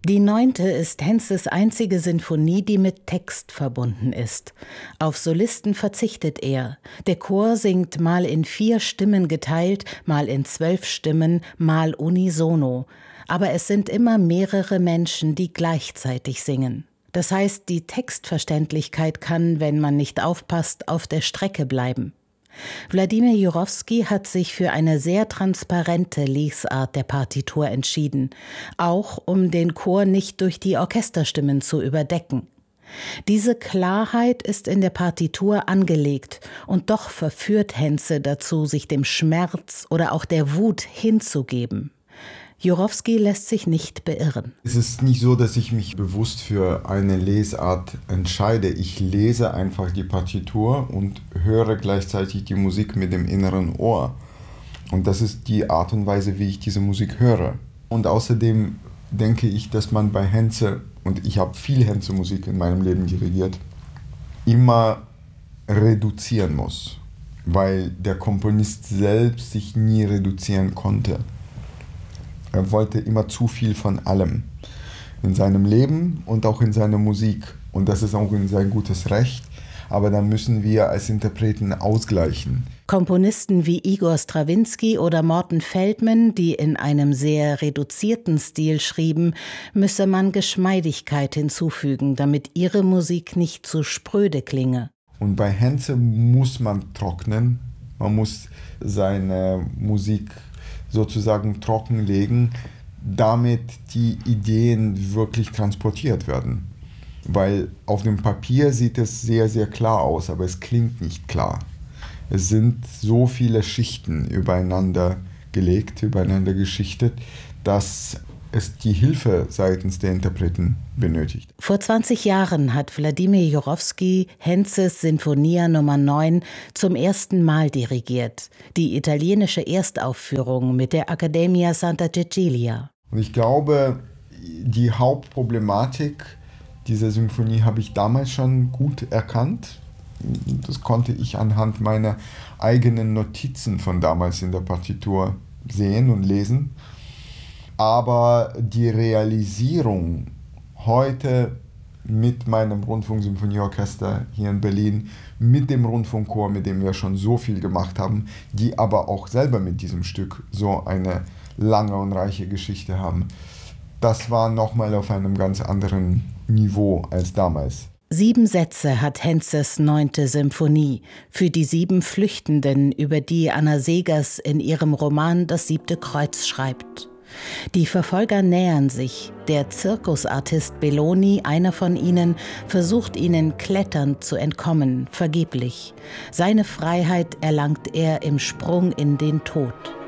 Die 9. ist Henzes einzige Sinfonie, die mit Text verbunden ist. Auf Solisten verzichtet er. Der Chor singt mal in 4 Stimmen geteilt, mal in 12 Stimmen, mal unisono. Aber es sind immer mehrere Menschen, die gleichzeitig singen. Das heißt, die Textverständlichkeit kann, wenn man nicht aufpasst, auf der Strecke bleiben. Wladimir Jurowski hat sich für eine sehr transparente Lesart der Partitur entschieden, auch um den Chor nicht durch die Orchesterstimmen zu überdecken. Diese Klarheit ist in der Partitur angelegt und doch verführt Henze dazu, sich dem Schmerz oder auch der Wut hinzugeben. Jurowski lässt sich nicht beirren. Es ist nicht so, dass ich mich bewusst für eine Lesart entscheide. Ich lese einfach die Partitur und höre gleichzeitig die Musik mit dem inneren Ohr. Und das ist die Art und Weise, wie ich diese Musik höre. Und außerdem denke ich, dass man bei Henze, und ich habe viel Henze-Musik in meinem Leben dirigiert, immer reduzieren muss, weil der Komponist selbst sich nie reduzieren konnte. Er wollte immer zu viel von allem in seinem Leben und auch in seiner Musik. Und das ist auch sein gutes Recht. Aber dann müssen wir als Interpreten ausgleichen. Komponisten wie Igor Strawinski oder Morton Feldman, die in einem sehr reduzierten Stil schrieben, müsse man Geschmeidigkeit hinzufügen, damit ihre Musik nicht zu spröde klinge. Und bei Henze muss man trocknen. Man muss seine Musik sozusagen trockenlegen, damit die Ideen wirklich transportiert werden. Weil auf dem Papier sieht es sehr, sehr klar aus, aber es klingt nicht klar. Es sind so viele Schichten übereinander gelegt, übereinander geschichtet, dass es die Hilfe seitens der Interpreten benötigt. Vor 20 Jahren hat Wladimir Jurowski Henzes Sinfonia Nummer 9 zum ersten Mal dirigiert. Die italienische Erstaufführung mit der Accademia Santa Cecilia. Und ich glaube, die Hauptproblematik dieser Symphonie habe ich damals schon gut erkannt. Das konnte ich anhand meiner eigenen Notizen von damals in der Partitur sehen und lesen. Aber die Realisierung heute mit meinem Rundfunksymphonieorchester hier in Berlin, mit dem Rundfunkchor, mit dem wir schon so viel gemacht haben, die aber auch selber mit diesem Stück so eine lange und reiche Geschichte haben, das war nochmal auf einem ganz anderen Niveau als damals. 7 Sätze hat Henzes 9. Symphonie für die 7 Flüchtenden, über die Anna Seghers in ihrem Roman Das 7. Kreuz schreibt. Die Verfolger nähern sich. Der Zirkusartist Belloni, einer von ihnen, versucht ihnen kletternd zu entkommen, vergeblich. Seine Freiheit erlangt er im Sprung in den Tod.